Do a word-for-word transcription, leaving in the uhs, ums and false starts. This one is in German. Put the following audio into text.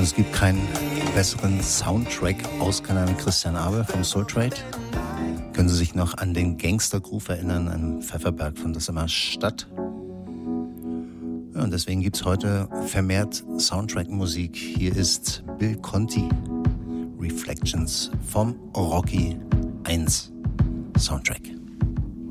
Und es gibt keinen besseren Soundtrack-Auskenner als Christian Abel vom Soul Trade. Können Sie sich noch an den Gangster Groove erinnern? An Pfefferberg fand das immer statt. Ja, und deswegen gibt es heute vermehrt Soundtrack-Musik. Hier ist Bill Conti, Reflections vom Rocky eins Soundtrack.